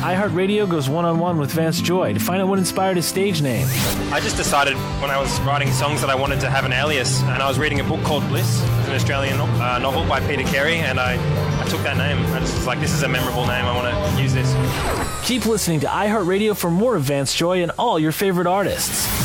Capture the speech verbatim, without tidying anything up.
iHeartRadio goes one-on-one with Vance Joy to find out what inspired his stage name. I just decided when I was writing songs that I wanted to have an alias, and I was reading a book called Bliss, an Australian uh, novel by Peter Carey, and I, I took that name. I just was like, this is a memorable name, I want to use this. Keep listening to iHeartRadio for more of Vance Joy and all your favorite artists.